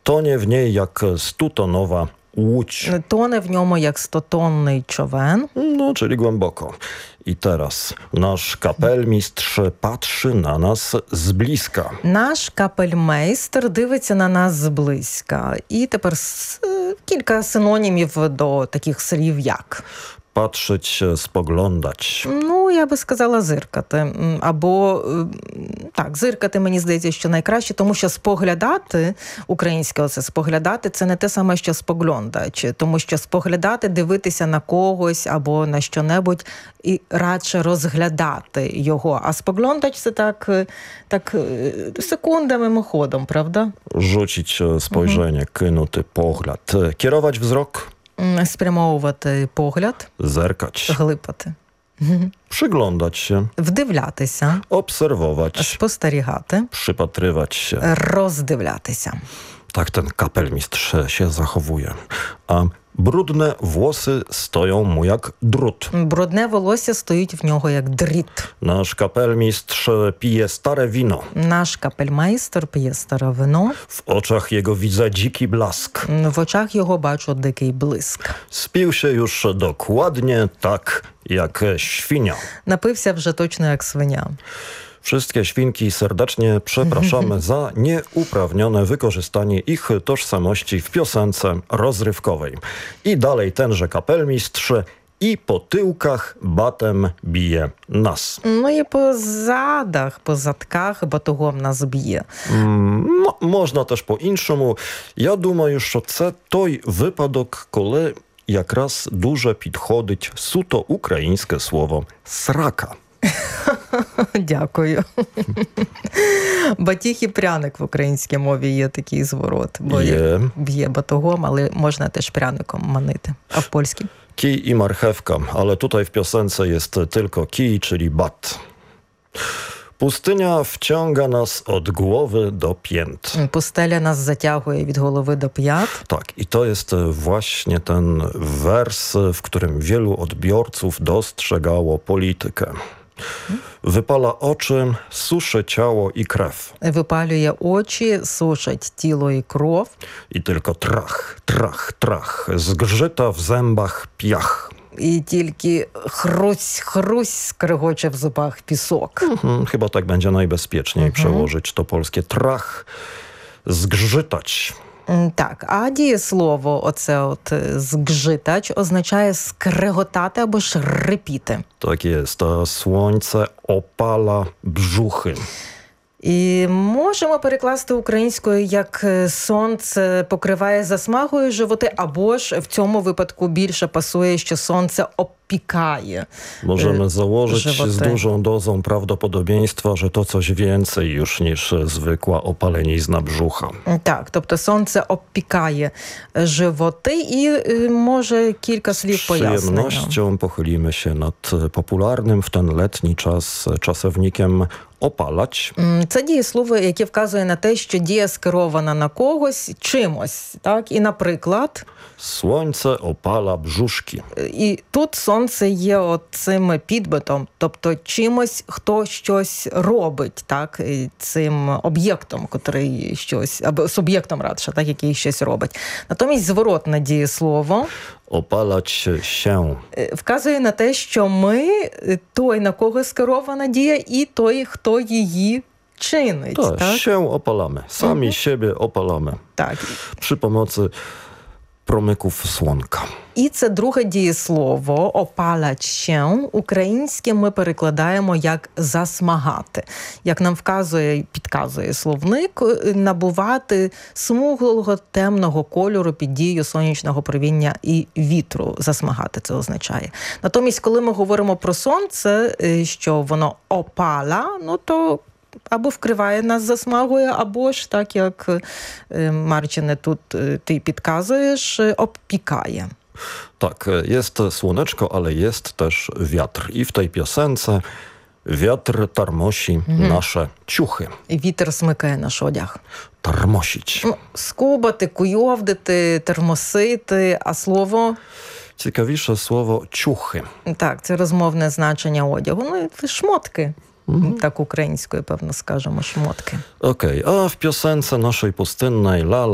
Тоне в ній як 100-tonowa łódź. Тоне в ньому як 100-тонний човен. No, czyli głęboko. I teraz nasz kapelmistrz patrzy na nas z bliska. Наш капельмейстер дивиться на нас зблизька. І тепер кілька синонімів до таких слів як. Patrzeć, spoglądać. Ну, я би сказала зиркати. Або, так, зиркати, мені здається, що найкраще, тому що споглядати, українське оце споглядати, це не те саме, що споглядати. Тому що споглядати, дивитися на когось або на що-небудь і радше розглядати його. А споглядати це так секундами, мимоходом, правда? Rzucić spojrzenie, кинути погляд. Kierować wzrok. Спрямовувати погляд. Zerkać. Глипати. Przyglądać się. Вдивлятися. Obserwować. Спостерігати. Przypatrywać się. Роздивлятися. Tak ten kapelmistrz się zachowuje. A brudne włosy stoją mu jak drut. Брудне волосся стоїть в нього як дріт. Nasz kapelmistrz pije stare wino. Наш капельмейстер п'є старе вино. W oczach jego widzę dziki blask. В очах його бачу дикий блиск. Spił się już dokładnie tak jak świnia. Напився вже точно як свиня. Wszystkie świnki serdecznie przepraszamy za nieuprawnione wykorzystanie ich tożsamości w piosence rozrywkowej. I dalej tenże kapelmistrz i po tyłkach batem bije nas. Ну і по задах, по задках батогом нас б'є. Можна теж по-іншому. Я думаю, що це той випадок, коли якраз дуже підходить суто українське слово «срака». Дякую. Батіг і пряник в українській мові є такий зворот. Бо б'є батогом, ale можна теж пряником манити. А в польській? Kij i marchewka, ale tutaj w piosence jest tylko kij, czyli bat. Pustynia wciąga nas od głowy do pięt. Пустеля нас затягує від голови до п'ят. Tak, i to jest właśnie ten wers, w którym wielu odbiorców dostrzegało politykę. Wypala oczy, suszy ciało i krew. Випалює очі, сушить тіло і кров. I tylko trach, trach, trach, zgrzyta w zębach piach. І тільки хрусь скрегоче в зубах пісок. Chyba tak będzie najbezpieczniej przełożyć to polskie trach, zgrzytać. Так, а дієслово оце от «згжитач» означає скреготати або ж рипіти. Tak jest, a słońce opala brzuchy. І можемо перекласти українською як «сонце покриває засмагою животи», або ж в цьому випадку більше пасує, що сонце опікає Możemy założyć żywoty. z dużą dozą prawdopodobieństwa, że to coś więcej już niż zwykła opalenizna brzucha. Так, тобто сонце опікає животи і може кілька слів Z пояснення. przyjemnością pochylimy się nad popularnym w ten letni czas czasownikiem opalać. Це дієслово, яке вказує на те, що дія скерована на когось чимось. Так? І, наприклад, Słońce opala brzuszki. і тут сонце є цим підбитом, тобто чимось, хто щось робить, так? І цим об'єктом, котрий щось, або суб'єктом радше, так, який щось робить. Натомість зворотне дієслово Opalać się. вказує на те, що ми той, на кого скерована дія, і той, хто її чинить. To Так? się opalamy. Sami siebie opalamy. Так. Przy pomocy promyków słonka. І це друге дієслово «опалać się» українське ми перекладаємо як «засмагати». Як нам підказує словник, набувати смуглого темного кольору під дією сонячного проміння і вітру. Засмагати це означає. Натомість, коли ми говоримо про сонце, що воно опала, ну то або вкриває нас засмагою, або ж, так як, Марчине, тут ти підказуєш, обпікає. Tak, jest słoneczko, ale jest też wiatr. I w tej piosence wiatr tarmosi nasze ciuchy. Вітер смикає наш одяг. Tarmosić. Скубати, куйовдити, термосити, а слово... Ciekawisze słowo ciuchy. Так, це розмовне значення одягу. Ну, і шмотки. Так українською, певно, скажемо, шмотки. Okej, a w piosence naszej pustynnej La